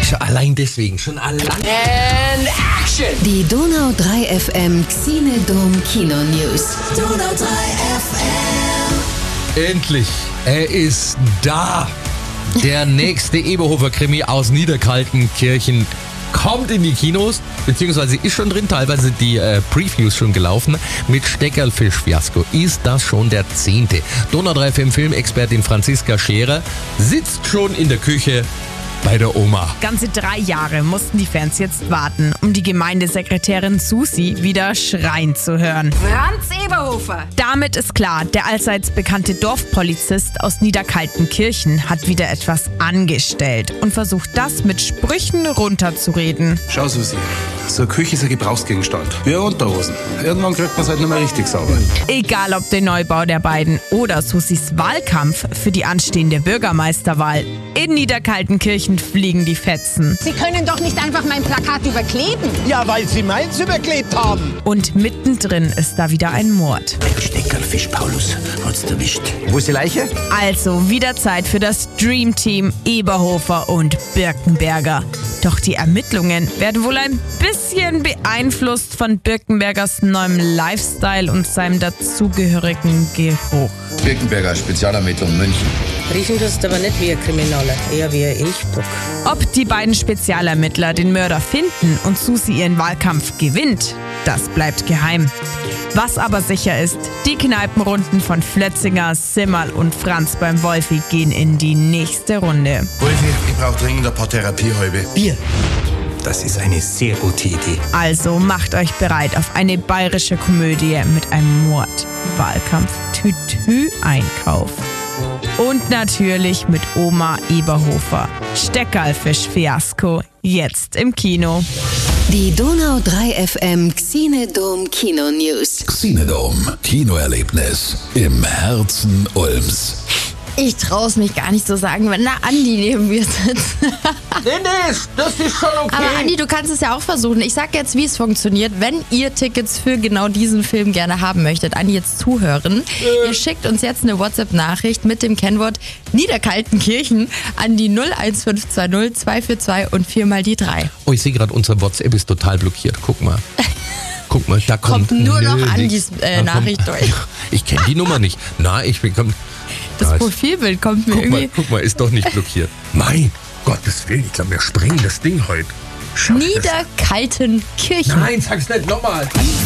Allein deswegen, schon allein. And action! Die Donau 3 FM Xenodom Kino News. Donau 3 FM. Endlich, er ist da. Der nächste Eberhofer-Krimi aus Niederkaltenkirchen kommt in die Kinos, beziehungsweise ist schon drin, teilweise die Previews schon gelaufen. Mit Steckerlfisch-Fiasko ist das schon der 10. Donau 3 FM Filmexpertin Franziska Scherer sitzt schon in der Küche bei der Oma. Ganze 3 Jahre mussten die Fans jetzt warten, um die Gemeindesekretärin Susi wieder schreien zu hören. Franz Eberhofer. Damit ist klar, der allseits bekannte Dorfpolizist aus Niederkaltenkirchen hat wieder etwas angestellt und versucht das mit Sprüchen runterzureden. Schau, Susi, so eine Küche ist ein Gebrauchsgegenstand. Wie Unterhosen. Irgendwann kriegt man es halt nicht mehr richtig sauber. Egal ob der Neubau der beiden oder Susis Wahlkampf für die anstehende Bürgermeisterwahl. In Niederkaltenkirchen fliegen die Fetzen. Sie können doch nicht einfach mein Plakat überkleben. Ja, weil Sie meins überklebt haben. Und mittendrin ist da wieder ein Mord. Steckerlfisch, Paulus, hat's erwischt. Wo ist die Leiche? Also wieder Zeit für das Dream Team Eberhofer und Birkenberger. Doch die Ermittlungen werden wohl ein bisschen beeinflusst von Birkenbergers neuem Lifestyle und seinem dazugehörigen Geruch. Birkenberger Spezialermittlung München. Riechen tust aber nicht wie ein Krimineller, eher wie ein Elchbock. Ob die beiden Spezialermittler den Mörder finden und Susi ihren Wahlkampf gewinnt, das bleibt geheim. Was aber sicher ist, die Kneipenrunden von Flötzinger, Simmerl und Franz beim Wolfi gehen in die nächste Runde. Wolfi, ich brauche dringend ein paar Therapiehalbe. Bier. Das ist eine sehr gute Idee. Also macht euch bereit auf eine bayerische Komödie mit einem Mord, Wahlkampf, Tütü-Einkauf. Und natürlich mit Oma Eberhofer. Steckerlfisch-Fiasko, jetzt im Kino. Die Donau 3 FM Xenodom Kino News. Xenodom Kinoerlebnis im Herzen Ulms. Ich traue es mich gar nicht zu sagen, wenn der Andi neben mir sitzt. Nee, das ist schon okay. Aber Andi, du kannst es ja auch versuchen. Ich sag jetzt, wie es funktioniert. Wenn ihr Tickets für genau diesen Film gerne haben möchtet, Andi jetzt zuhören. Ihr schickt uns jetzt eine WhatsApp-Nachricht mit dem Kennwort Niederkaltenkirchen an die 01520 242 und 4 mal die 3. Oh, ich sehe gerade, unsere WhatsApp ist total blockiert. Guck mal. Guck mal, da kommt nur noch nix. Andis Nachricht durch. Ich kenne die Nummer nicht. Na, ich bekomme... Das Profilbild kommt mir irgendwie... Guck mal, ist doch nicht blockiert. Mein Gottes Willen, ich glaube, wir sprengen das Ding heute. Niederkaltenkirchen. Nein, sag's nicht nochmal.